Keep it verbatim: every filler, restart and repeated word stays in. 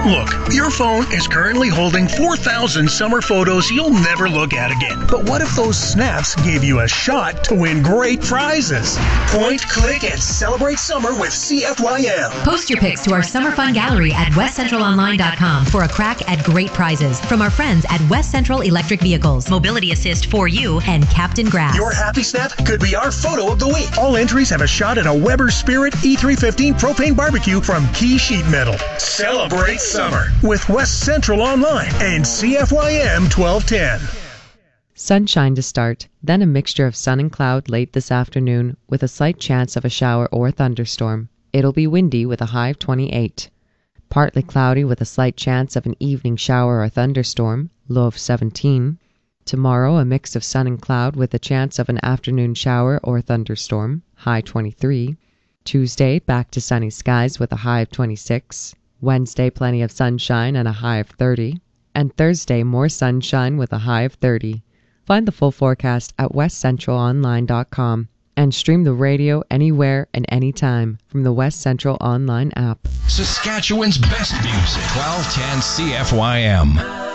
Look, your phone is currently holding four thousand summer photos you'll never look at again. But what if those snaps gave you a shot to win great prizes? Point, click, and celebrate summer with C F Y M. Post your pics to our Summer Fun Gallery at west central online dot com for a crack at great prizes from our friends at West Central Electric Vehicles, Mobility Assist for You, and Captain Grass. Your happy snap could be our photo of the week. All entries have a shot at a Weber Spirit E three fifteen propane barbecue from Key Sheet Metal. Celebrate summer with West Central Online and C F Y M twelve ten. Sunshine to start, then a mixture of sun and cloud late this afternoon with a slight chance of a shower or thunderstorm. It'll be windy with a high of twenty-eight. Partly cloudy with a slight chance of an evening shower or thunderstorm, low of seventeen. Tomorrow, a mix of sun and cloud with a chance of an afternoon shower or thunderstorm, high twenty-three. Tuesday, back to sunny skies with a high of twenty-six. Wednesday, plenty of sunshine and a high of thirty. And Thursday, more sunshine with a high of thirty. Find the full forecast at west central online dot com and stream the radio anywhere and anytime from the West Central Online app. Saskatchewan's best music, twelve ten C F Y M.